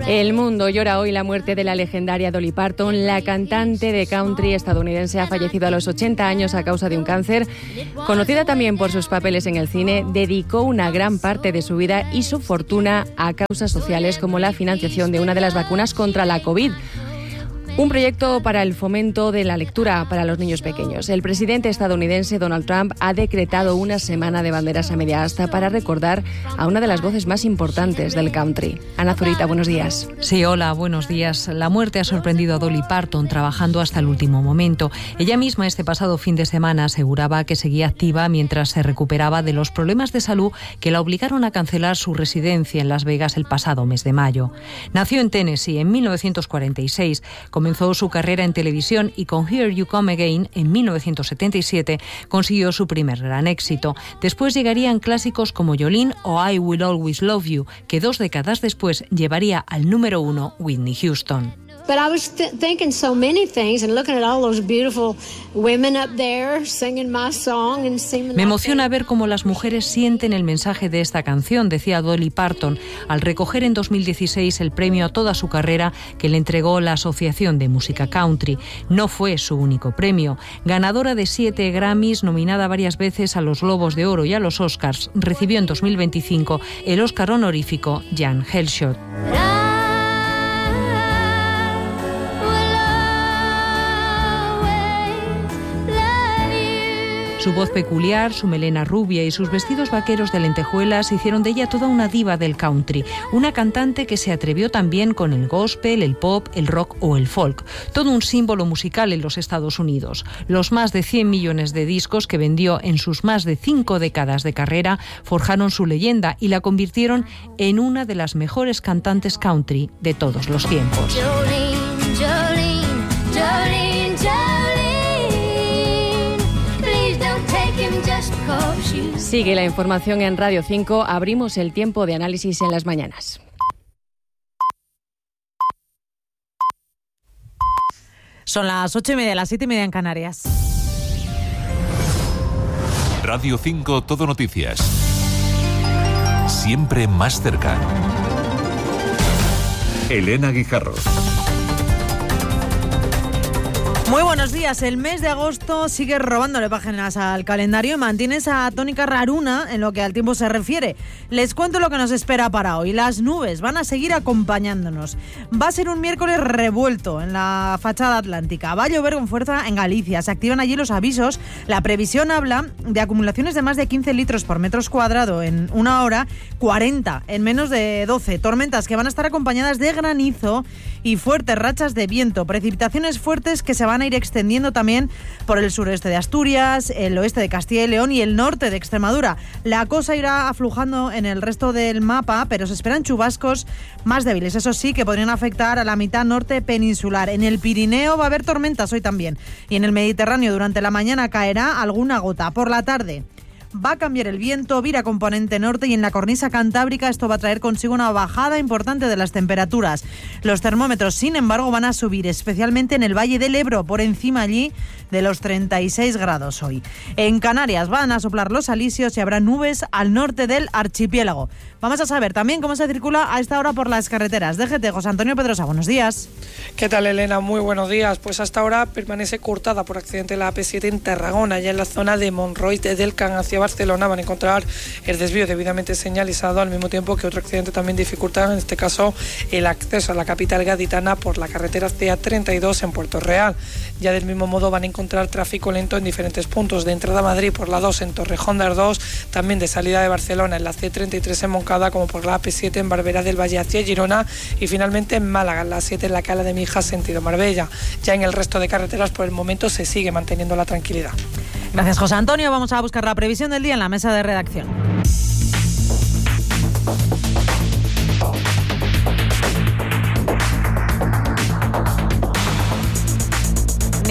El mundo llora hoy la muerte de la legendaria Dolly Parton. La cantante de country estadounidense ha fallecido a los 80 años a causa de un cáncer. Conocida también por sus papeles en el cine, dedicó una gran parte de su vida y su fortuna a causas sociales como la financiación de una de las vacunas contra la COVID. Un proyecto para el fomento de la lectura para los niños pequeños. El presidente estadounidense Donald Trump ha decretado una semana de banderas a media asta para recordar a una de las voces más importantes del country. Ana Zurita, buenos días. Sí, hola, buenos días. La muerte ha sorprendido a Dolly Parton trabajando hasta el último momento. Ella misma este pasado fin de semana aseguraba que seguía activa mientras se recuperaba de los problemas de salud que la obligaron a cancelar su residencia en Las Vegas el pasado mes de mayo. Nació en Tennessee en 1946, comenzó su carrera en televisión y con Here You Come Again en 1977 consiguió su primer gran éxito. Después llegarían clásicos como Jolene o I Will Always Love You, que 2 décadas después llevaría al número 1 Whitney Houston. But I was thinking so many things and looking at all those beautiful women up there singing my song and singing. Me emociona ver cómo las mujeres sienten el mensaje de esta canción, decía Dolly Parton, al recoger en 2016 el premio a toda su carrera que le entregó la Asociación de Música Country. No fue su único premio. Ganadora de 7 Grammys, nominada varias veces a los Globos de Oro y a los Oscars, recibió en 2025 el Oscar honorífico Jan Hellshot. Su voz peculiar, su melena rubia y sus vestidos vaqueros de lentejuelas hicieron de ella toda una diva del country, una cantante que se atrevió también con el gospel, el pop, el rock o el folk, todo un símbolo musical en los Estados Unidos. Los más de 100 millones de discos que vendió en sus más de 5 décadas de carrera forjaron su leyenda y la convirtieron en una de las mejores cantantes country de todos los tiempos. Jolene, Jolene, Jolene, Jolene. Sigue la información en Radio 5. Abrimos el tiempo de análisis en las mañanas. Son las 8:30, las 7:30 en Canarias. Radio 5 Todo Noticias. Siempre más cerca. Elena Guijarro. Muy buenos días. El mes de agosto sigue robándole páginas al calendario y mantiene esa tónica raruna en lo que al tiempo se refiere. Les cuento lo que nos espera para hoy. Las nubes van a seguir acompañándonos. Va a ser un miércoles revuelto en la fachada atlántica. Va a llover con fuerza en Galicia. Se activan allí los avisos. La previsión habla de acumulaciones de más de 15 litros por metro cuadrado en una hora, 40 en menos de 12. Tormentas que van a estar acompañadas de granizo y fuertes rachas de viento. Precipitaciones fuertes que se van a ir extendiendo también por el sureste de Asturias, el oeste de Castilla y León y el norte de Extremadura. La cosa irá aflujando en el resto del mapa, pero se esperan chubascos más débiles, eso sí, que podrían afectar a la mitad norte peninsular. En el Pirineo va a haber tormentas hoy también y en el Mediterráneo durante la mañana caerá alguna gota. Por la tarde va a cambiar el viento, vira componente norte y en la cornisa cantábrica esto va a traer consigo una bajada importante de las temperaturas. Los termómetros, sin embargo, van a subir, especialmente en el Valle del Ebro, por encima allí de los 36 grados hoy. En Canarias van a soplar los alisios y habrá nubes al norte del archipiélago. Vamos a saber también cómo se circula a esta hora por las carreteras. DGT, José Antonio Pedrosa, buenos días. ¿Qué tal, Elena? Muy buenos días. Pues hasta ahora permanece cortada por accidente la AP7 en Tarragona, ya en la zona de Monroy del Can hacia Barcelona. Van a encontrar el desvío debidamente señalizado, al mismo tiempo que otro accidente también dificulta, en este caso, el acceso a la capital gaditana por la carretera CA32 en Puerto Real. Ya del mismo modo van a encontrar tráfico lento en diferentes puntos, de entrada a Madrid por la 2 en Torrejón de Ardoz, también de salida de Barcelona en la C33 en Moncada, como por la AP7 en Barberá del Valle hacia Girona y finalmente en Málaga, en la 7 en la Cala de Mijas sentido Marbella. Ya en el resto de carreteras por el momento se sigue manteniendo la tranquilidad. Gracias, José Antonio. Vamos a buscar la previsión del día en la mesa de redacción.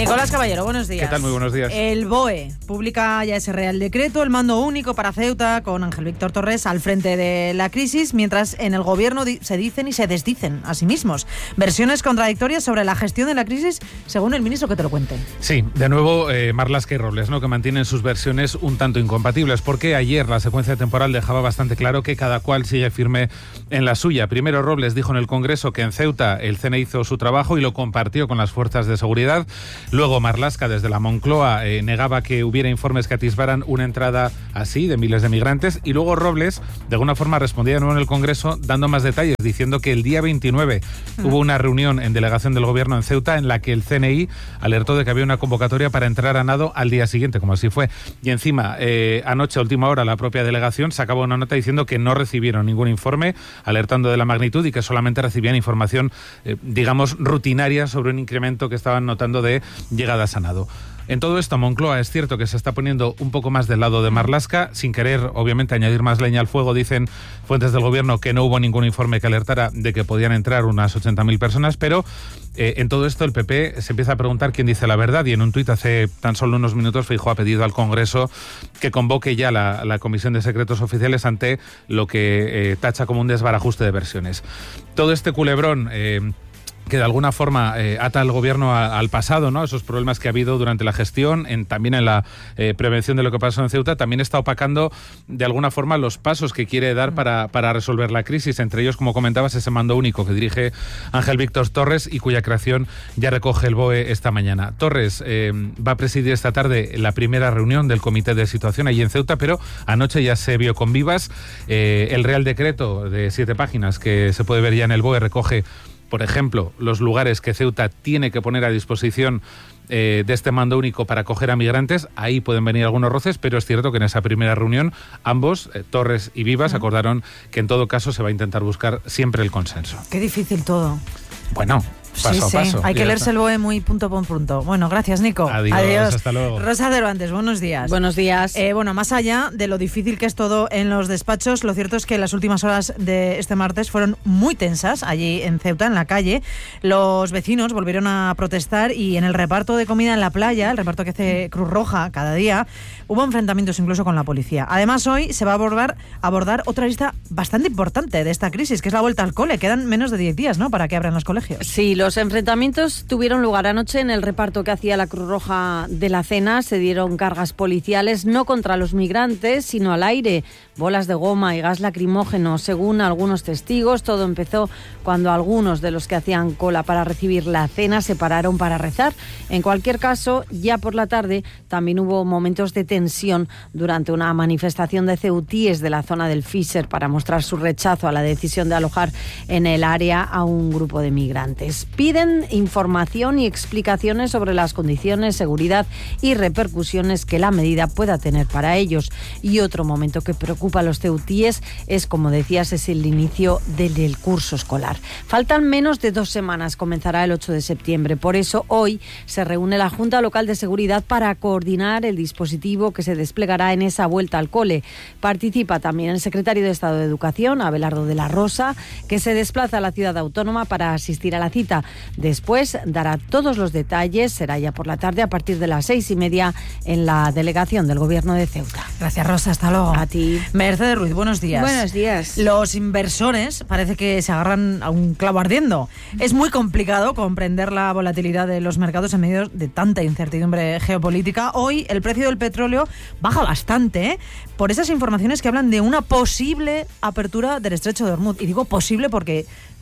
Nicolás Caballero, buenos días. ¿Qué tal? Muy buenos días. El BOE publica ya ese Real Decreto, el mando único para Ceuta, con Ángel Víctor Torres al frente de la crisis, mientras en el gobierno se dicen y se desdicen a sí mismos versiones contradictorias sobre la gestión de la crisis, según el ministro. Que te lo cuente. Sí, de nuevo Marlaska y Robles, ¿no?, que mantienen sus versiones un tanto incompatibles, porque ayer la secuencia temporal dejaba bastante claro que cada cual sigue firme en la suya. Primero Robles dijo en el Congreso que en Ceuta el CNI hizo su trabajo y lo compartió con las fuerzas de seguridad. Luego Marlaska, desde la Moncloa, negaba que hubiera informes que atisbaran una entrada así de miles de migrantes, y luego Robles de alguna forma respondía de nuevo en el Congreso dando más detalles, diciendo que el día 29 hubo una reunión en delegación del gobierno en Ceuta en la que el CNI alertó de que había una convocatoria para entrar a nado al día siguiente, como así fue. Y encima, anoche a última hora, la propia delegación sacaba una nota diciendo que no recibieron ningún informe, alertando de la magnitud y que solamente recibían información, digamos, rutinaria sobre un incremento que estaban notando de llegadas a nado. En todo esto, Moncloa es cierto que se está poniendo un poco más del lado de Marlaska, sin querer, obviamente, añadir más leña al fuego. Dicen fuentes del gobierno que no hubo ningún informe que alertara de que podían entrar unas 80.000 personas, pero en todo esto el PP se empieza a preguntar quién dice la verdad, y en un tuit hace tan solo unos minutos Feijóo ha pedido al Congreso que convoque ya la Comisión de Secretos Oficiales ante lo que tacha como un desbarajuste de versiones. Todo este culebrón que de alguna forma ata al gobierno al pasado, ¿no?, esos problemas que ha habido durante la gestión, también en la prevención de lo que pasó en Ceuta, también está opacando de alguna forma los pasos que quiere dar para resolver la crisis, entre ellos, como comentabas, ese mando único que dirige Ángel Víctor Torres y cuya creación ya recoge el BOE esta mañana. Torres va a presidir esta tarde la primera reunión del Comité de Situación allí en Ceuta, pero anoche ya se vio con vivas. El Real Decreto de 7 páginas que se puede ver ya en el BOE recoge, por ejemplo, los lugares que Ceuta tiene que poner a disposición de este mando único para acoger a migrantes. Ahí pueden venir algunos roces, pero es cierto que en esa primera reunión ambos, Torres y Vivas, acordaron que en todo caso se va a intentar buscar siempre el consenso. Qué difícil todo. Bueno, paso a paso. Hay que leerse el BOE muy punto por punto. Bueno, gracias, Nico. Adiós. Hasta luego. Rosa Cervantes, buenos días. Buenos días. Bueno, más allá de lo difícil que es todo en los despachos, lo cierto es que las últimas horas de este martes fueron muy tensas allí en Ceuta, en la calle. Los vecinos volvieron a protestar y en el reparto de comida en la playa, el reparto que hace Cruz Roja cada día, hubo enfrentamientos incluso con la policía. Además, hoy se va a abordar otra lista bastante importante de esta crisis, que es la vuelta al cole. Quedan menos de 10 días, ¿no?, para que abran los colegios. Sí, los enfrentamientos tuvieron lugar anoche en el reparto que hacía la Cruz Roja de la cena. Se dieron cargas policiales, no contra los migrantes, sino al aire. Bolas de goma y gas lacrimógeno, según algunos testigos. Todo empezó cuando algunos de los que hacían cola para recibir la cena se pararon para rezar. En cualquier caso, ya por la tarde también hubo momentos de tensión durante una manifestación de ceutíes de la zona del Fisher para mostrar su rechazo a la decisión de alojar en el área a un grupo de migrantes. Piden información y explicaciones sobre las condiciones, seguridad y repercusiones que la medida pueda tener para ellos. Y otro momento que preocupa a los ceutíes es, como decías, es el inicio del curso escolar. Faltan menos de 2 semanas, comenzará el 8 de septiembre. Por eso hoy se reúne la Junta Local de Seguridad para coordinar el dispositivo que se desplegará en esa vuelta al cole. Participa también el secretario de Estado de Educación, Abelardo de la Rosa, que se desplaza a la ciudad autónoma para asistir a la cita. Después dará todos los detalles, será ya por la tarde a partir de las 6:30 en la delegación del Gobierno de Ceuta. Gracias, Rosa, hasta luego. A ti. Mercedes Ruiz, buenos días. Buenos días. Los inversores parece que se agarran a un clavo ardiendo. Es muy complicado comprender la volatilidad de los mercados en medio de tanta incertidumbre geopolítica. Hoy el precio del petróleo baja bastante, por esas informaciones que hablan de una posible apertura del estrecho de Hormuz. Y digo posible porque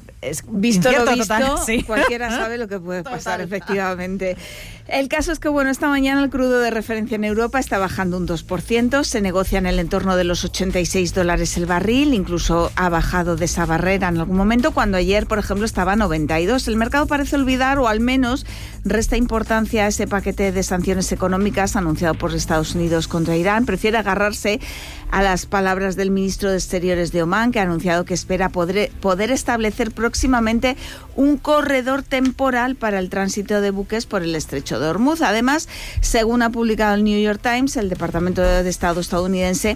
visto lo visto, total, sí. Cualquiera sabe lo que puede pasar, efectivamente. El caso es que, esta mañana el crudo de referencia en Europa está bajando un 2%, se negocia en el entorno de los $86 el barril, incluso ha bajado de esa barrera en algún momento, cuando ayer, por ejemplo, estaba a 92. El mercado parece olvidar, o al menos resta importancia a ese paquete de sanciones económicas anunciado por Estados Unidos contra Irán. Prefiere agarrarse a las palabras del ministro de Exteriores de Omán, que ha anunciado que espera poder establecer próximamente un corredor temporal para el tránsito de buques por el estrecho de Hormuz. Además, según ha publicado el New York Times, el Departamento de Estado estadounidense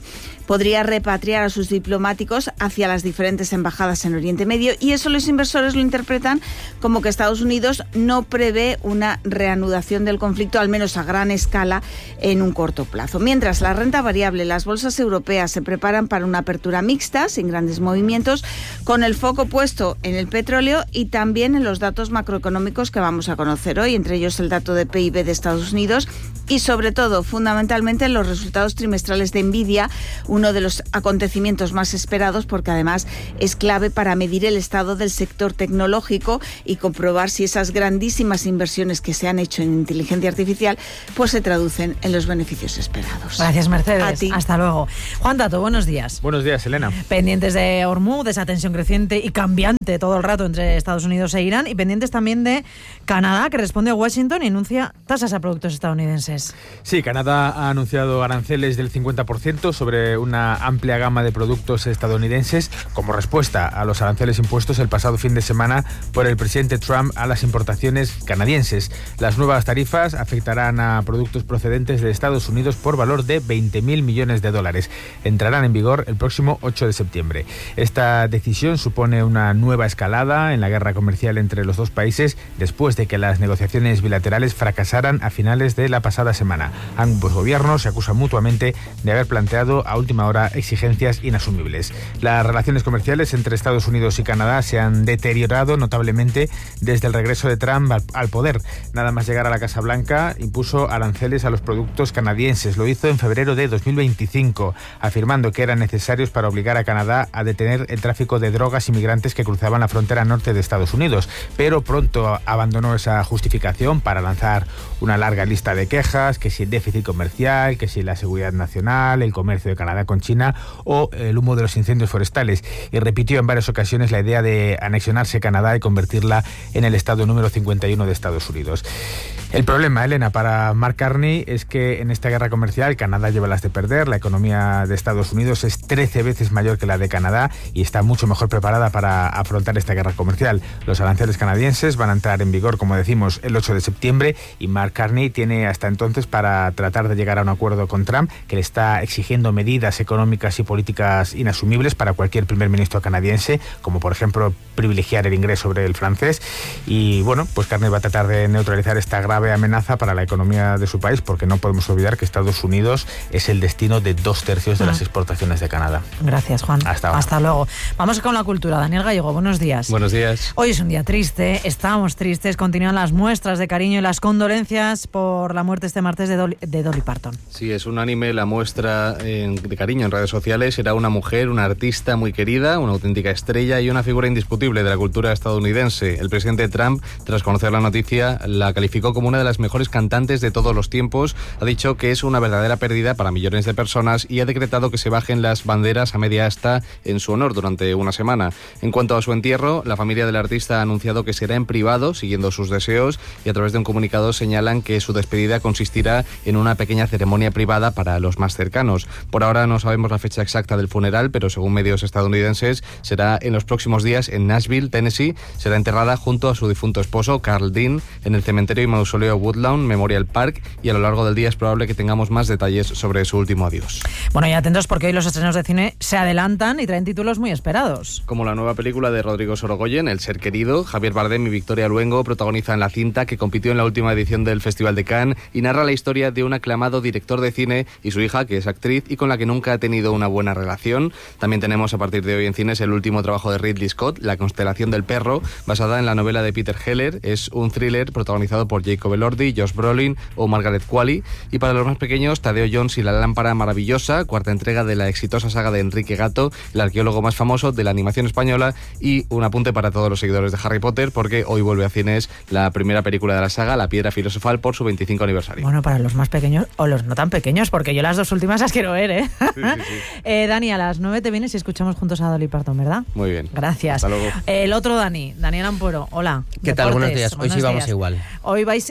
podría repatriar a sus diplomáticos hacia las diferentes embajadas en Oriente Medio, y eso los inversores lo interpretan como que Estados Unidos no prevé una reanudación del conflicto, al menos a gran escala, en un corto plazo. Mientras la renta variable, las bolsas europeas se preparan para una apertura mixta, sin grandes movimientos, con el foco puesto en el petróleo y también en los datos macroeconómicos que vamos a conocer hoy, entre ellos el dato de PIB de Estados Unidos y, sobre todo, fundamentalmente, los resultados trimestrales de Nvidia, uno de los acontecimientos más esperados porque además es clave para medir el estado del sector tecnológico y comprobar si esas grandísimas inversiones que se han hecho en inteligencia artificial pues se traducen en los beneficios esperados. Gracias, Mercedes. A ti. Hasta luego. Juan Tato, buenos días. Buenos días, Elena. Pendientes de Hormuz, de esa tensión creciente y cambiante todo el rato entre Estados Unidos e Irán, y pendientes también de Canadá, que responde a Washington y anuncia tasas a productos estadounidenses. Sí, Canadá ha anunciado aranceles del 50% sobre una amplia gama de productos estadounidenses como respuesta a los aranceles impuestos el pasado fin de semana por el presidente Trump a las importaciones canadienses. Las nuevas tarifas afectarán a productos procedentes de Estados Unidos por valor de 20.000 millones de dólares. Entrarán en vigor el próximo 8 de septiembre. Esta decisión supone una nueva escalada en la guerra comercial entre los dos países después de que las negociaciones bilaterales fracasaran a finales de la pasada semana. Ambos gobiernos se acusan mutuamente de haber planteado a última hora exigencias inasumibles. Las relaciones comerciales entre Estados Unidos y Canadá se han deteriorado notablemente desde el regreso de Trump al poder. Nada más llegar a la Casa Blanca, impuso aranceles a los productos canadienses. Lo hizo en febrero de 2025, afirmando que eran necesarios para obligar a Canadá a detener el tráfico de drogas y migrantes que cruzaban la frontera norte de Estados Unidos. Pero pronto abandonó esa justificación para lanzar una larga lista de quejas, que si el déficit comercial, que si la seguridad nacional, el comercio de Canadá con China o el humo de los incendios forestales. Y repitió en varias ocasiones la idea de anexionarse Canadá y convertirla en el estado número 51 de Estados Unidos. El problema, Elena, para Mark Carney es que en esta guerra comercial Canadá lleva las de perder. La economía de Estados Unidos es 13 veces mayor que la de Canadá y está mucho mejor preparada para afrontar esta guerra comercial. Los aranceles canadienses van a entrar en vigor, como decimos, el 8 de septiembre y Mark Carney tiene hasta entonces para tratar de llegar a un acuerdo con Trump, que le está exigiendo medidas económicas y políticas inasumibles para cualquier primer ministro canadiense, como por ejemplo privilegiar el inglés sobre el francés. Y bueno, pues Carney va a tratar de neutralizar esta grave amenaza para la economía de su país, porque no podemos olvidar que Estados Unidos es el destino de 2/3 de las exportaciones de Canadá. Gracias, Juan. Hasta luego. Vamos con la cultura. Daniel Gallego, buenos días. Buenos días. Hoy es un día triste, estamos tristes, continúan las muestras de cariño y las condolencias por la muerte este martes de Dolly Parton. Sí, es unánime la muestra de cariño en redes sociales. Era una mujer, una artista muy querida, una auténtica estrella y una figura indiscutible de la cultura estadounidense. El presidente Trump, tras conocer la noticia, la calificó como una de las mejores cantantes de todos los tiempos. Ha dicho que es una verdadera pérdida para millones de personas y ha decretado que se bajen las banderas a media asta en su honor durante una semana. En cuanto a su entierro, la familia del artista ha anunciado que será en privado, siguiendo sus deseos, y a través de un comunicado señalan que su despedida consistirá en una pequeña ceremonia privada para los más cercanos. Por ahora no sabemos la fecha exacta del funeral, pero según medios estadounidenses será en los próximos días en Nashville, Tennessee. Será enterrada junto a su difunto esposo, Carl Dean, en el cementerio y mausoleo Woodlawn Memorial Park, y a lo largo del día es probable que tengamos más detalles sobre su último adiós. Bueno, y atentos porque hoy los estrenos de cine se adelantan y traen títulos muy esperados. Como la nueva película de Rodrigo Sorogoyen, El ser querido. Javier Bardem y Victoria Luengo protagonizan la cinta, que compitió en la última edición del Festival de Cannes y narra la historia de un aclamado director de cine y su hija, que es actriz y con la que nunca ha tenido una buena relación. También tenemos a partir de hoy en cines el último trabajo de Ridley Scott, La constelación del perro, basada en la novela de Peter Heller. Es un thriller protagonizado por Jacob Elordi, Josh Brolin o Margaret Qualley. Y para los más pequeños, Tadeo Jones y la lámpara maravillosa, cuarta entrega de la exitosa saga de Enrique Gato, el arqueólogo más famoso de la animación española. Y un apunte para todos los seguidores de Harry Potter, porque hoy vuelve a cines la primera película de la saga, La piedra filosofal, por su 25 aniversario. Bueno, para los más pequeños o los no tan pequeños, porque yo las dos últimas las quiero ver, ¿eh? Sí. Dani, a las 9 te vienes y escuchamos juntos a Dolly Parton, ¿verdad? Muy bien. Gracias. Hasta luego. El otro Dani, Daniel Ampuero, hola. ¿Qué tal? Buenos días. Hoy sí vamos igual. Hoy vais,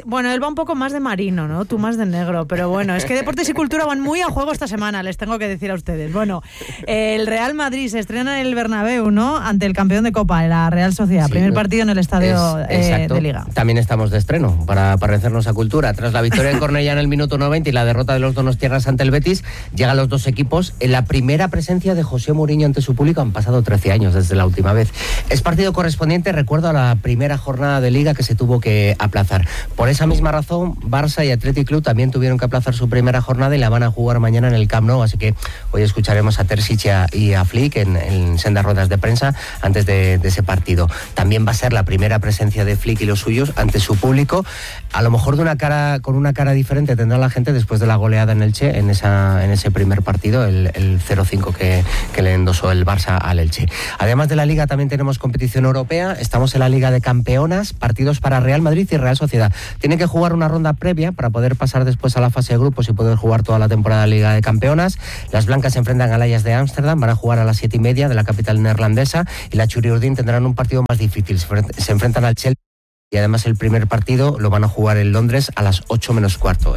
Bueno, él va un poco más de marino, ¿no? Tú más de negro, pero bueno, es que deportes y cultura van muy a juego esta semana, les tengo que decir a ustedes. Bueno, el Real Madrid se estrena en el Bernabéu, ¿no? Ante el campeón de Copa, la Real Sociedad. Sí, primer partido en el estadio de Liga. También estamos de estreno para parecernos a cultura. Tras la victoria en Cornellá en el minuto 90 y la derrota de los donostiarras ante el Betis, llegan los dos equipos en la primera presencia de José Mourinho ante su público. Han pasado 13 años desde la última vez. Es partido correspondiente, recuerdo, a la primera jornada de Liga que se tuvo que aplazar. Por esa misma razón, Barça y Athletic Club también tuvieron que aplazar su primera jornada y la van a jugar mañana en el Camp Nou, así que hoy escucharemos a Terzic y a Flick en sendas ruedas de prensa antes de ese partido. También va a ser la primera presencia de Flick y los suyos ante su público, a lo mejor con una cara diferente tendrá la gente después de la goleada en Elche en ese primer partido, el 0-5 que le endosó el Barça al Elche. Además de la Liga también tenemos competición europea, estamos en la Liga de Campeonas, partidos para Real Madrid y Real Sociedad. Tienen que jugar una ronda previa para poder pasar después a la fase de grupos y poder jugar toda la temporada de Liga de Campeonas. Las blancas se enfrentan al Ajax de Ámsterdam, van a jugar a las 7:30 de la capital neerlandesa, y la Churi-Urdin tendrán un partido más difícil, se enfrentan al Chelsea. Y además el primer partido lo van a jugar en Londres a las 8:15.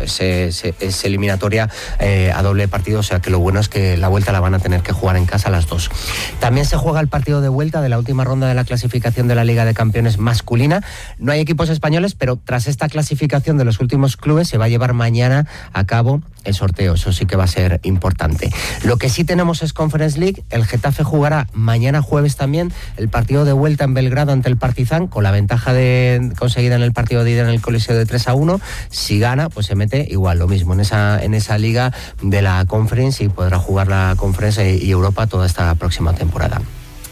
Es eliminatoria a doble partido, o sea que lo bueno es que la vuelta la van a tener que jugar en casa a las 2. También se juega el partido de vuelta de la última ronda de la clasificación de la Liga de Campeones masculina. No hay equipos españoles, pero tras esta clasificación de los últimos clubes se va a llevar mañana a cabo el sorteo. Eso sí que va a ser importante. Lo que sí tenemos es Conference League. El Getafe jugará mañana jueves también el partido de vuelta en Belgrado ante el Partizan, con la ventaja conseguida en el partido de ida en el Coliseo de 3-1. Si gana, pues se mete igual, lo mismo, en esa liga de la Conference, y podrá jugar la Conference y Europa toda esta próxima temporada.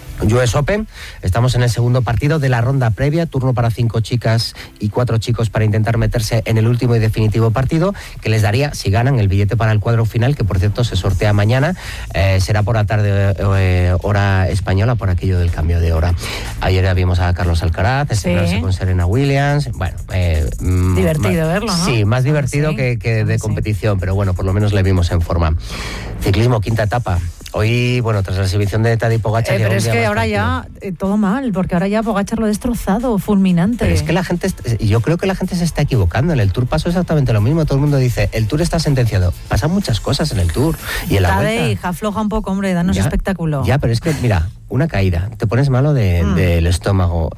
US Open, estamos en el segundo partido de la ronda previa, turno para 5 chicas y 4 chicos para intentar meterse en el último y definitivo partido, que les daría, si ganan, el billete para el cuadro final, que por cierto se sortea mañana, será por la tarde hora española, por aquello del cambio de hora. Ayer ya vimos a Carlos Alcaraz estrenarse con Serena Williams, bueno, divertido verlo, ¿no? Sí, más divertido que de competición, pero bueno, por lo menos le vimos en forma. Ciclismo, quinta etapa. Hoy, bueno, tras la exhibición de Tadej Pogačar... pero es que ahora ya todo mal, porque ahora ya Pogačar lo ha destrozado, fulminante. Pero es que yo creo que la gente se está equivocando. En el Tour pasó exactamente lo mismo. Todo el mundo dice, el Tour está sentenciado. Pasan muchas cosas en el Tour. Y en la Tadej, afloja un poco, hombre, danos espectáculo. Ya, pero es que, mira, una caída, te pones malo del estómago,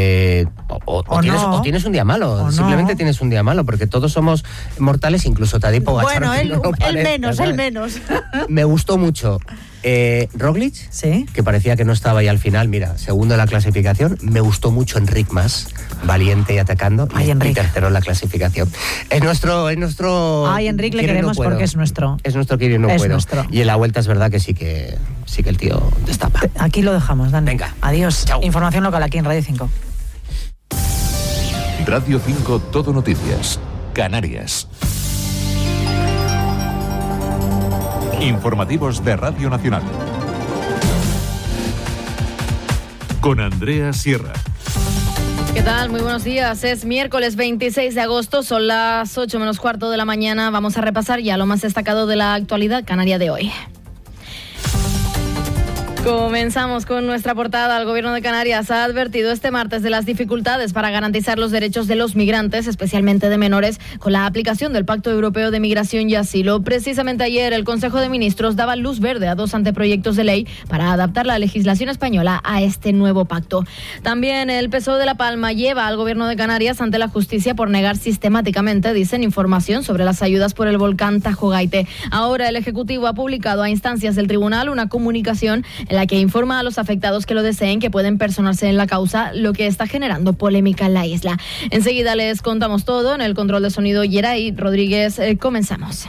o tienes un día malo, simplemente tienes un día malo, porque todos somos mortales, incluso Tadej Pogačar. Bueno, el menos. Me gustó mucho. Roglic, ¿sí?, que parecía que no estaba ahí al final, mira, segundo en la clasificación. Me gustó mucho Enric Mas, valiente y atacando, y tercero en la clasificación. Es nuestro Ay, Enric, le queremos porque es nuestro. Es nuestro Kirill, no puedo. Nuestro. Y en la vuelta es verdad que sí que el tío destapa. Aquí lo dejamos, Dani. Venga. Adiós. Chao. Información local aquí en Radio 5. Radio 5 Todo Noticias, Canarias. Informativos de Radio Nacional. Con Andrea Sierra. ¿Qué tal? Muy buenos días. Es miércoles 26 de agosto, son las 8:15 de la mañana. Vamos a repasar ya lo más destacado de la actualidad canaria de hoy. Comenzamos con nuestra portada. El Gobierno de Canarias ha advertido este martes de las dificultades para garantizar los derechos de los migrantes, especialmente de menores, con la aplicación del Pacto Europeo de Migración y Asilo. Precisamente ayer el Consejo de Ministros daba luz verde a 2 anteproyectos de ley para adaptar la legislación española a este nuevo pacto. También el PSOE de La Palma lleva al Gobierno de Canarias ante la justicia por negar sistemáticamente, dicen, información sobre las ayudas por el volcán Tajo Gaite. Ahora el Ejecutivo ha publicado a instancias del Tribunal una comunicación en la que informa a los afectados que lo deseen que pueden personarse en la causa, lo que está generando polémica en la isla. Enseguida les contamos todo. En el control de sonido, Yeray Rodríguez. Comenzamos.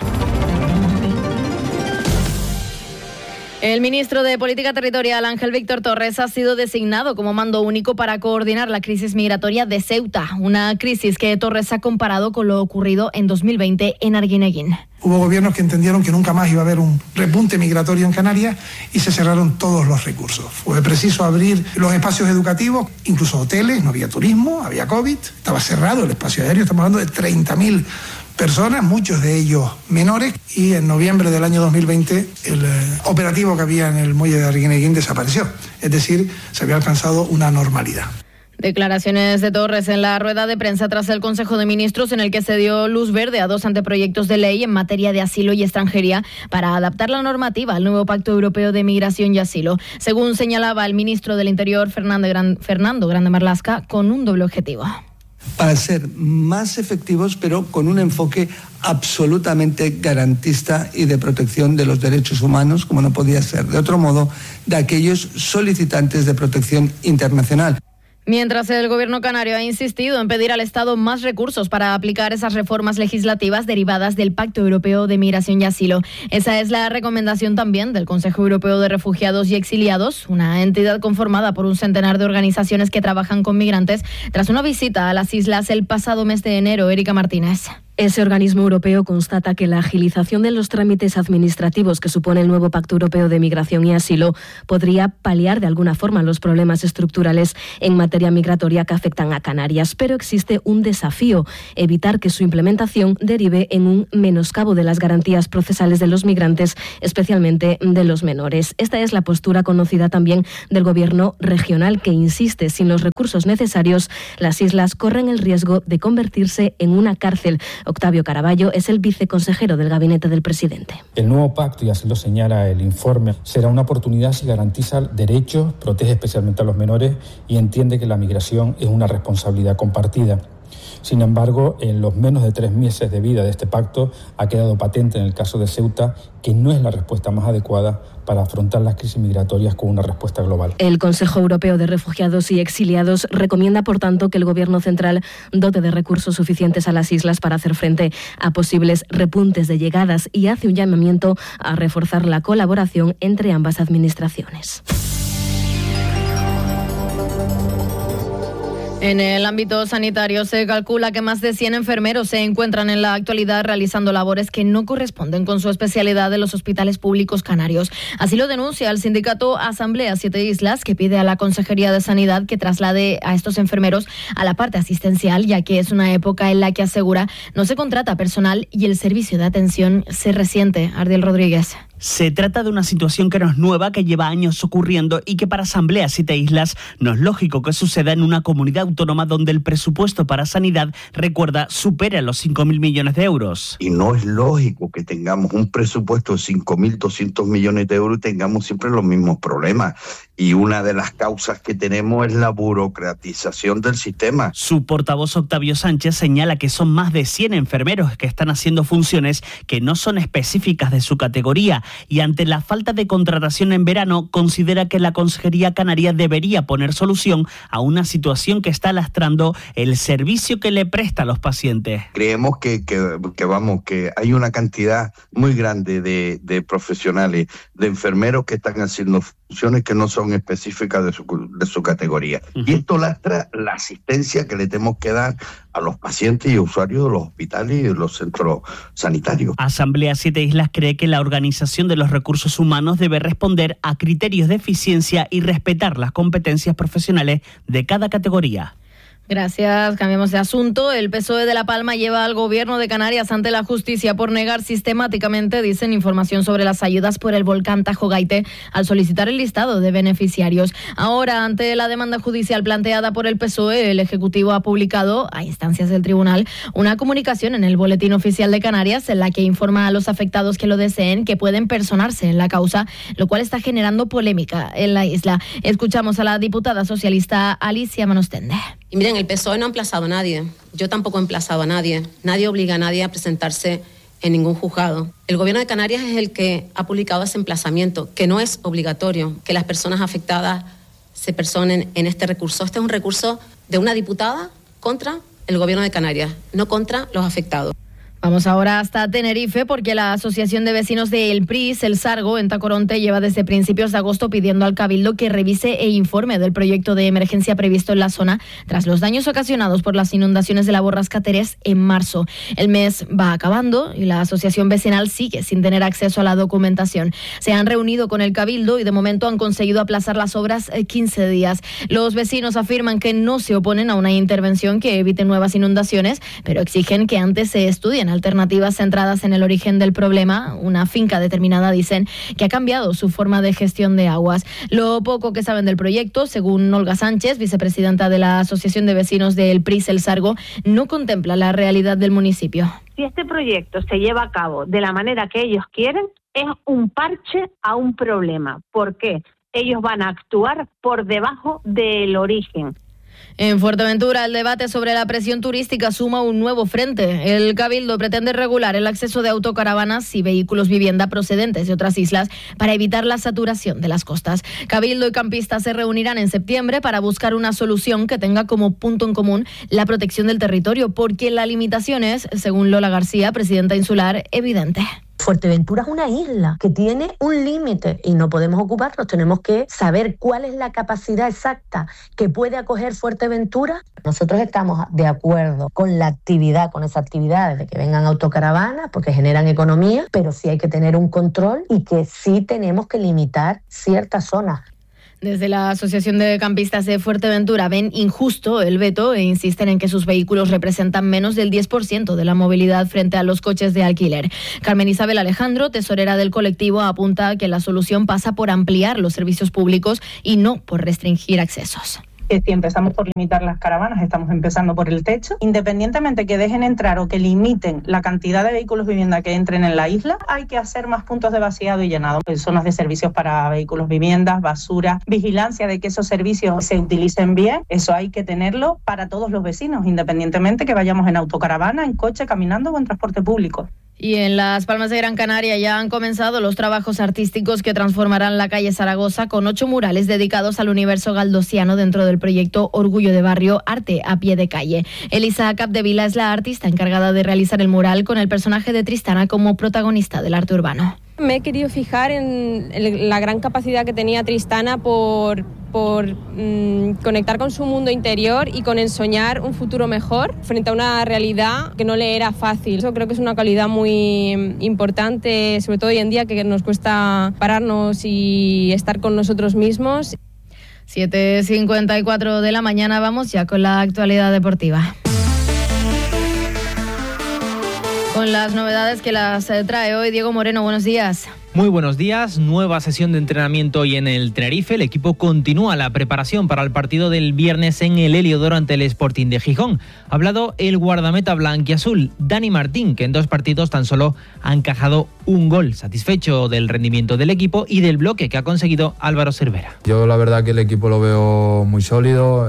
El ministro de Política Territorial, Ángel Víctor Torres, ha sido designado como mando único para coordinar la crisis migratoria de Ceuta, una crisis que Torres ha comparado con lo ocurrido en 2020 en Arguineguín. Hubo gobiernos que entendieron que nunca más iba a haber un repunte migratorio en Canarias y se cerraron todos los recursos. Fue preciso abrir los espacios educativos, incluso hoteles, no había turismo, había COVID, estaba cerrado el espacio aéreo, estamos hablando de 30.000 personas, muchos de ellos menores, y en noviembre del año 2020 el operativo que había en el muelle de Arguineguín desapareció, es decir, se había alcanzado una normalidad. Declaraciones de Torres en la rueda de prensa tras el Consejo de Ministros en el que se dio luz verde a 2 anteproyectos de ley en materia de asilo y extranjería para adaptar la normativa al nuevo Pacto Europeo de Migración y Asilo. Según señalaba el ministro del Interior, Fernando Grande Marlaska, con un doble objetivo. Para ser más efectivos, pero con un enfoque absolutamente garantista y de protección de los derechos humanos, como no podía ser de otro modo, de aquellos solicitantes de protección internacional. Mientras el Gobierno canario ha insistido en pedir al Estado más recursos para aplicar esas reformas legislativas derivadas del Pacto Europeo de Migración y Asilo. Esa es la recomendación también del Consejo Europeo de Refugiados y Exiliados, una entidad conformada por un centenar de organizaciones que trabajan con migrantes, tras una visita a las islas el pasado mes de enero. Erika Martínez. Ese organismo europeo constata que la agilización de los trámites administrativos que supone el nuevo Pacto Europeo de Migración y Asilo podría paliar de alguna forma los problemas estructurales en materia migratoria que afectan a Canarias. Pero existe un desafío: evitar que su implementación derive en un menoscabo de las garantías procesales de los migrantes, especialmente de los menores. Esta es la postura conocida también del Gobierno regional, que insiste: sin los recursos necesarios, las islas corren el riesgo de convertirse en una cárcel. Octavio Caraballo es el viceconsejero del gabinete del presidente. El nuevo pacto, y así lo señala el informe, será una oportunidad si garantiza derechos, protege especialmente a los menores y entiende que la migración es una responsabilidad compartida. Sin embargo, en los menos de 3 meses de vida de este pacto ha quedado patente en el caso de Ceuta que no es la respuesta más adecuada para afrontar las crisis migratorias con una respuesta global. El Consejo Europeo de Refugiados y Exiliados recomienda, por tanto, que el Gobierno central dote de recursos suficientes a las islas para hacer frente a posibles repuntes de llegadas y hace un llamamiento a reforzar la colaboración entre ambas administraciones. En el ámbito sanitario se calcula que más de 100 enfermeros se encuentran en la actualidad realizando labores que no corresponden con su especialidad en los hospitales públicos canarios. Así lo denuncia el sindicato Asamblea 7 Islas, que pide a la Consejería de Sanidad que traslade a estos enfermeros a la parte asistencial, ya que es una época en la que, asegura, no se contrata personal y el servicio de atención se resiente. Ardiel Rodríguez. Se trata de una situación que no es nueva, que lleva años ocurriendo y que para Asamblea 7 Islas no es lógico que suceda en una comunidad autónoma donde el presupuesto para sanidad, recuerda, supera los 5.000 millones de euros. Y no es lógico que tengamos un presupuesto de 5.200 millones de euros y tengamos siempre los mismos problemas. Y una de las causas que tenemos es la burocratización del sistema. Su portavoz Octavio Sánchez señala que son más de 100 enfermeros que están haciendo funciones que no son específicas de su categoría, y ante la falta de contratación en verano considera que la Consejería Canaria debería poner solución a una situación que está lastrando el servicio que le presta a los pacientes. Creemos que hay una cantidad muy grande de profesionales, de enfermeros que están haciendo funciones que no son específicas de su categoría. Y esto lastra la asistencia que le tenemos que dar a los pacientes y usuarios de los hospitales y de los centros sanitarios. Asamblea 7 Islas cree que la organización de los recursos humanos debe responder a criterios de eficiencia y respetar las competencias profesionales de cada categoría. Gracias, cambiamos de asunto. El PSOE de La Palma lleva al Gobierno de Canarias ante la justicia por negar sistemáticamente, dicen, información sobre las ayudas por el volcán Tajo Gaite al solicitar el listado de beneficiarios. Ahora, ante la demanda judicial planteada por el PSOE, el Ejecutivo ha publicado, a instancias del tribunal, una comunicación en el Boletín Oficial de Canarias en la que informa a los afectados que lo deseen que pueden personarse en la causa, lo cual está generando polémica en la isla. Escuchamos a la diputada socialista Alicia Manostende. Y miren, el PSOE no ha emplazado a nadie, yo tampoco he emplazado a nadie, nadie obliga a nadie a presentarse en ningún juzgado. El Gobierno de Canarias es el que ha publicado ese emplazamiento, que no es obligatorio que las personas afectadas se personen en este recurso. Este es un recurso de una diputada contra el Gobierno de Canarias, no contra los afectados. Vamos ahora hasta Tenerife porque la Asociación de Vecinos de El Pris, El Sargo, en Tacoronte, lleva desde principios de agosto pidiendo al Cabildo que revise e informe del proyecto de emergencia previsto en la zona tras los daños ocasionados por las inundaciones de la borrasca Terés en marzo. El mes va acabando y la asociación vecinal sigue sin tener acceso a la documentación. Se han reunido con el Cabildo y de momento han conseguido aplazar las obras 15 días. Los vecinos afirman que no se oponen a una intervención que evite nuevas inundaciones, pero exigen que antes se estudien alternativas centradas en el origen del problema. Una finca determinada, dicen, que ha cambiado su forma de gestión de aguas. Lo poco que saben del proyecto, según Olga Sánchez, vicepresidenta de la Asociación de Vecinos del Pris El Sargo, no contempla la realidad del municipio. Si este proyecto se lleva a cabo de la manera que ellos quieren, es un parche a un problema. ¿Por qué? Ellos van a actuar por debajo del origen. En Fuerteventura, el debate sobre la presión turística suma un nuevo frente. El Cabildo pretende regular el acceso de autocaravanas y vehículos vivienda procedentes de otras islas para evitar la saturación de las costas. Cabildo y campistas se reunirán en septiembre para buscar una solución que tenga como punto en común la protección del territorio, porque la limitación es, según Lola García, presidenta insular, evidente. Fuerteventura es una isla que tiene un límite y no podemos ocuparnos. Tenemos que saber cuál es la capacidad exacta que puede acoger Fuerteventura. Nosotros estamos de acuerdo con la actividad, con esa actividad de que vengan autocaravanas porque generan economía, pero sí hay que tener un control y que sí tenemos que limitar ciertas zonas. Desde la Asociación de Campistas de Fuerteventura ven injusto el veto e insisten en que sus vehículos representan menos del 10% de la movilidad frente a los coches de alquiler. Carmen Isabel Alejandro, tesorera del colectivo, apunta que la solución pasa por ampliar los servicios públicos y no por restringir accesos. Si empezamos por limitar las caravanas, estamos empezando por el techo. Independientemente que dejen entrar o que limiten la cantidad de vehículos vivienda que entren en la isla, hay que hacer más puntos de vaciado y llenado. Zonas de servicios para vehículos viviendas, basura, vigilancia de que esos servicios se utilicen bien. Eso hay que tenerlo para todos los vecinos, independientemente que vayamos en autocaravana, en coche, caminando o en transporte público. Y en Las Palmas de Gran Canaria ya han comenzado los trabajos artísticos que transformarán la calle Zaragoza con 8 murales dedicados al universo galdosiano dentro del proyecto Orgullo de Barrio, Arte a Pie de Calle. Elisa Capdevila es la artista encargada de realizar el mural con el personaje de Tristana como protagonista del arte urbano. Me he querido fijar en la gran capacidad que tenía Tristana por conectar con su mundo interior y con ensoñar un futuro mejor frente a una realidad que no le era fácil. Eso creo que es una calidad muy importante, sobre todo hoy en día que nos cuesta pararnos y estar con nosotros mismos. 7:54 de la mañana, vamos ya con la actualidad deportiva. Con las novedades que las trae hoy Diego Moreno, buenos días. Muy buenos días, nueva sesión de entrenamiento hoy en el Tenerife. El equipo continúa la preparación para el partido del viernes en el Heliodoro ante el Sporting de Gijón. Ha hablado el guardameta blanquiazul, Dani Martín, que en 2 partidos tan solo ha encajado un gol. Satisfecho del rendimiento del equipo y del bloque que ha conseguido Álvaro Cervera. Yo la verdad que el equipo lo veo muy sólido.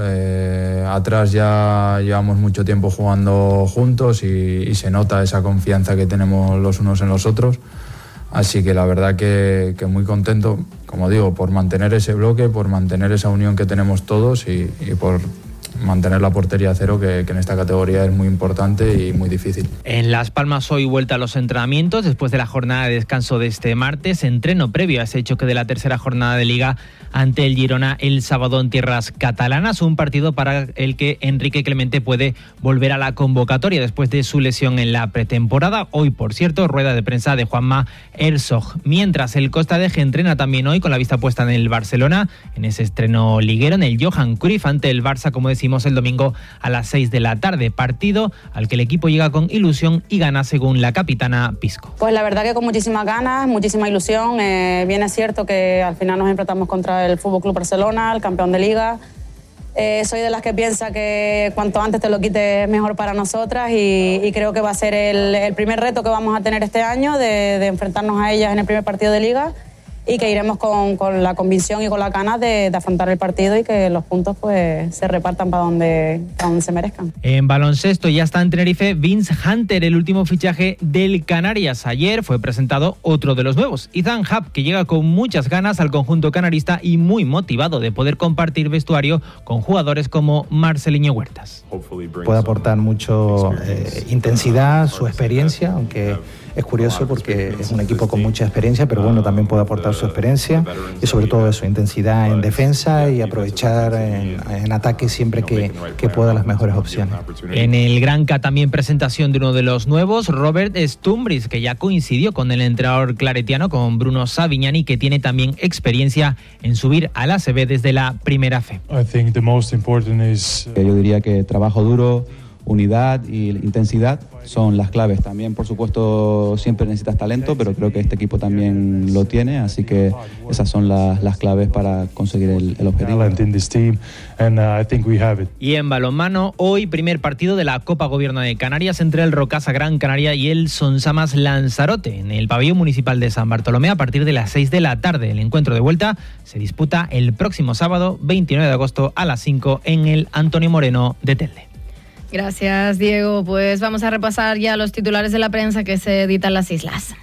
Atrás ya llevamos mucho tiempo jugando juntos y se nota esa confianza que tenemos los unos en los otros. Así que la verdad que muy contento, como digo, por mantener ese bloque, por mantener esa unión que tenemos todos y por mantener la portería a cero, que en esta categoría es muy importante y muy difícil. En Las Palmas hoy vuelta a los entrenamientos después de la jornada de descanso de este martes, entreno previo a ese choque de la tercera jornada de Liga ante el Girona el sábado en tierras catalanas, un partido para el que Enrique Clemente puede volver a la convocatoria después de su lesión en la pretemporada. Hoy, por cierto, rueda de prensa de Juanma Herzog. Mientras el Costa de Eje entrena también hoy con la vista puesta en el Barcelona, en ese estreno liguero en el Johan Cruyff ante el Barça, como decimos, el domingo a las 6 de la tarde. Partido al que el equipo llega con ilusión y gana, según la capitana Pisco. Pues la verdad que con muchísimas ganas, muchísima ilusión. Bien es cierto que al final nos enfrentamos contra el FC Barcelona, el campeón de Liga. Soy de las que piensa que cuanto antes te lo quites mejor para nosotras y creo que va a ser el primer reto que vamos a tener este año de enfrentarnos a ellas en el primer partido de Liga y que iremos con la convicción y con la ganas de afrontar el partido y que los puntos pues se repartan para donde se merezcan. En baloncesto ya está en Tenerife Vince Hunter, el último fichaje del Canarias. Ayer fue presentado otro de los nuevos, Ethan Happ, que llega con muchas ganas al conjunto canarista y muy motivado de poder compartir vestuario con jugadores como Marceliño Huertas. Puede aportar mucho intensidad, su experiencia, aunque es curioso porque es un equipo con mucha experiencia, pero bueno, también puede aportar su experiencia y sobre todo eso, intensidad en defensa y aprovechar en ataque siempre que pueda las mejores opciones. En el Granca también presentación de uno de los nuevos, Robert Stumbris, que ya coincidió con el entrenador claretiano, con Bruno Savignani, que tiene también experiencia en subir al ACB desde la primera fe. Yo diría que trabajo duro, unidad y intensidad son las claves. También, por supuesto, siempre necesitas talento, pero creo que este equipo también lo tiene, así que esas son las claves para conseguir el objetivo. Y en balonmano, hoy primer partido de la Copa Gobierno de Canarias entre el Rocasa Gran Canaria y el Sonsamas Lanzarote en el pabellón municipal de San Bartolomé a partir de las 6 de la tarde. El encuentro de vuelta se disputa el próximo sábado 29 de agosto a las 5 en el Antonio Moreno de Telde. Gracias, Diego. Pues vamos a repasar ya los titulares de la prensa que se editan en las islas.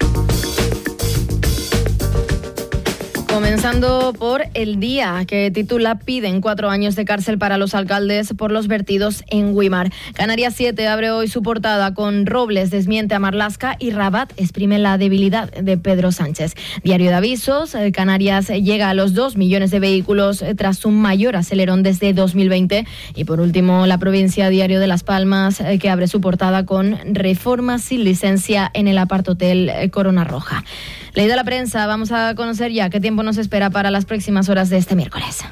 Comenzando por El Día, que titula: piden 4 años de cárcel para los alcaldes por los vertidos en Güímar. Canarias 7 abre hoy su portada con: Robles desmiente a Marlaska y Rabat exprime la debilidad de Pedro Sánchez. Diario de Avisos: Canarias llega a los 2 millones de vehículos tras un mayor acelerón desde 2020. Y por último, La Provincia, diario de Las Palmas, que abre su portada con: reforma sin licencia en el aparthotel Corona Roja. Leída la prensa, vamos a conocer ya qué tiempo nos espera para las próximas horas de este miércoles.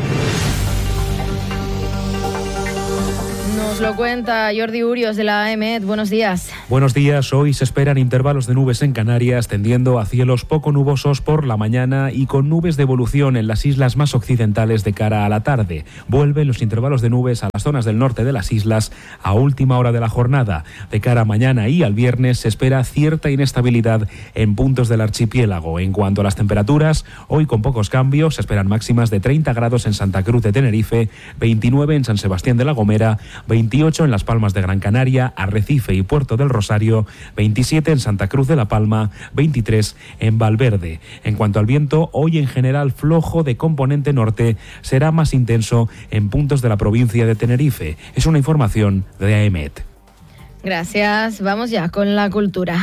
Nos lo cuenta Jordi Urios de la EMET. Buenos días. Buenos días. Hoy se esperan intervalos de nubes en Canarias, tendiendo a cielos poco nubosos por la mañana y con nubes de evolución en las islas más occidentales de cara a la tarde. Vuelven los intervalos de nubes a las zonas del norte de las islas a última hora de la jornada. De cara a mañana y al viernes se espera cierta inestabilidad en puntos del archipiélago. En cuanto a las temperaturas, hoy con pocos cambios, se esperan máximas de 30 grados en Santa Cruz de Tenerife, 29 en San Sebastián de la Gomera, 28 en Las Palmas de Gran Canaria, Arrecife y Puerto del Rosario, 27 en Santa Cruz de la Palma, 23 en Valverde. En cuanto al viento, hoy en general flojo de componente norte, será más intenso en puntos de la provincia de Tenerife. Es una información de AEMET. Gracias. Vamos ya con la cultura.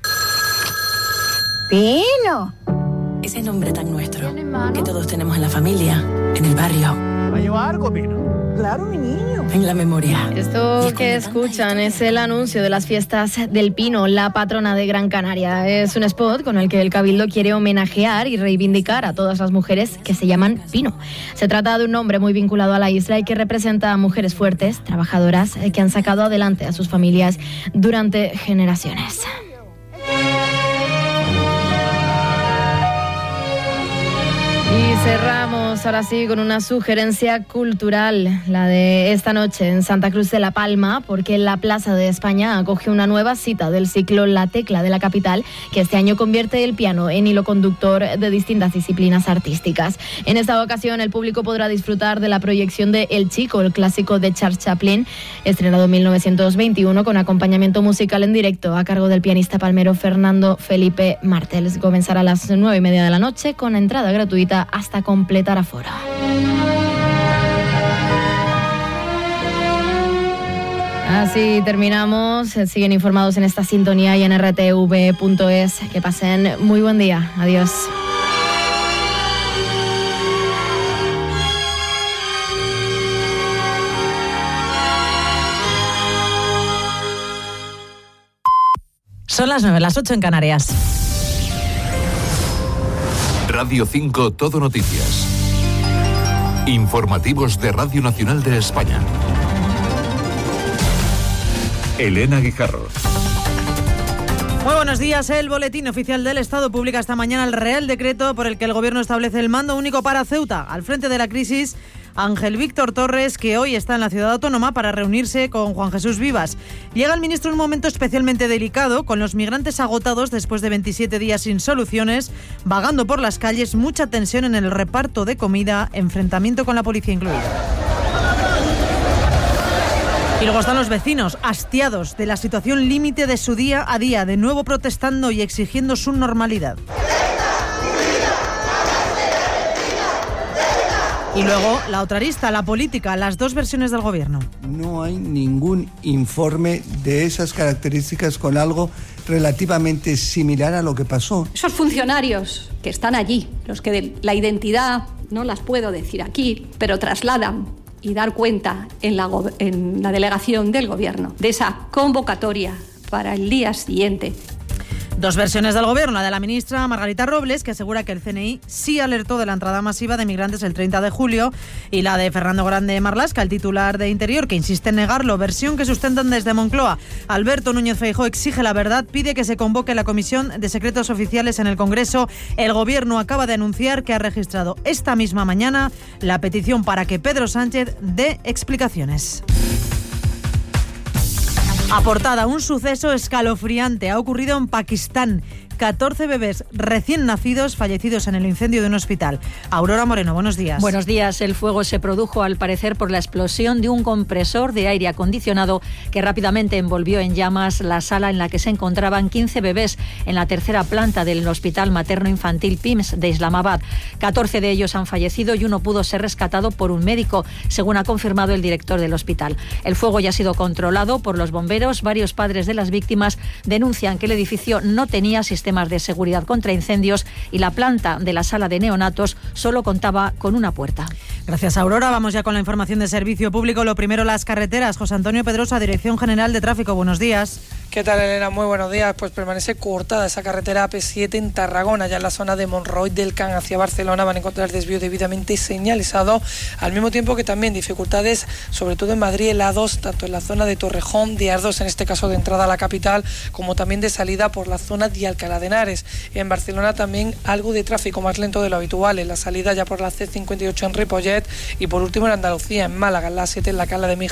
Pino. Ese nombre tan nuestro que todos tenemos en la familia, en el barrio. ¿Va a llevar algo, Pino? Claro, mi niño. En la memoria. Esto que escuchan es el anuncio de las fiestas del Pino, la patrona de Gran Canaria. Es un spot con el que el Cabildo quiere homenajear y reivindicar a todas las mujeres que se llaman Pino. Se trata de un nombre muy vinculado a la isla y que representa a mujeres fuertes, trabajadoras, que han sacado adelante a sus familias durante generaciones. Y cerramos ahora sí con una sugerencia cultural, la de esta noche en Santa Cruz de la Palma, porque la Plaza de España acoge una nueva cita del ciclo La Tecla de la Capital, que este año convierte el piano en hilo conductor de distintas disciplinas artísticas. En esta ocasión el público podrá disfrutar de la proyección de El Chico, el clásico de Charles Chaplin, estrenado en 1921 con acompañamiento musical en directo a cargo del pianista palmero Fernando Felipe Martels. Comenzará a las 9:30 de la noche con entrada gratuita hasta completar aforo. Así terminamos. Siguen informados en esta sintonía y en rtv.es. Que pasen muy buen día. Adiós. Son las 9, las 8 en Canarias. Radio 5 Todo Noticias. Informativos de Radio Nacional de España. Elena Guijarro. Muy buenos días. El Boletín Oficial del Estado publica esta mañana el Real Decreto por el que el Gobierno establece el mando único para Ceuta. Al frente de la crisis, Ángel Víctor Torres, que hoy está en la ciudad autónoma para reunirse con Juan Jesús Vivas. Llega el ministro en un momento especialmente delicado, con los migrantes agotados después de 27 días sin soluciones, vagando por las calles, mucha tensión en el reparto de comida, enfrentamiento con la policía incluida. Y luego están los vecinos, hastiados de la situación límite de su día a día, de nuevo protestando y exigiendo su normalidad. Y luego la otra arista, la política, las dos versiones del gobierno. No hay ningún informe de esas características con algo relativamente similar a lo que pasó. Esos funcionarios que están allí, los que la identidad no las puedo decir aquí, pero trasladan y dar cuenta en la delegación del gobierno de esa convocatoria para el día siguiente. Dos versiones del gobierno, la de la ministra Margarita Robles, que asegura que el CNI sí alertó de la entrada masiva de migrantes el 30 de julio, y la de Fernando Grande Marlaska, el titular de Interior, que insiste en negarlo, versión que sustentan desde Moncloa. Alberto Núñez Feijóo exige la verdad, pide que se convoque la Comisión de Secretos Oficiales en el Congreso. El gobierno acaba de anunciar que ha registrado esta misma mañana la petición para que Pedro Sánchez dé explicaciones. A portada, un suceso escalofriante ha ocurrido en Pakistán. 14 bebés recién nacidos fallecidos en el incendio de un hospital. Aurora Moreno, buenos días. Buenos días. El fuego se produjo al parecer por la explosión de un compresor de aire acondicionado que rápidamente envolvió en llamas la sala en la que se encontraban 15 bebés en la tercera planta del Hospital Materno Infantil PIMS de Islamabad. 14 de ellos han fallecido y uno pudo ser rescatado por un médico, según ha confirmado el director del hospital. El fuego ya ha sido controlado por los bomberos. Varios padres de las víctimas denuncian que el edificio no tenía sistemas de seguridad contra incendios y la planta de la sala de neonatos solo contaba con una puerta. Gracias, Aurora. Vamos ya con la información de servicio público. Lo primero, las carreteras. José Antonio Pedrosa, Dirección General de Tráfico. Buenos días. ¿Qué tal, Elena? Muy buenos días. Pues permanece cortada esa carretera AP7 en Tarragona. Ya en la zona de Monroy del Can hacia Barcelona van a encontrar desvío debidamente señalizado, al mismo tiempo que también dificultades, sobre todo en Madrid, en la A2, tanto en la zona de Torrejón, de Ardos, en este caso de entrada a la capital, como también de salida por la zona de Alcalá de Henares. En Barcelona también algo de tráfico más lento de lo habitual, en la salida ya por la C58 en Ripollet, y por último en Andalucía, en Málaga, en la A7 en la Cala de Mijas.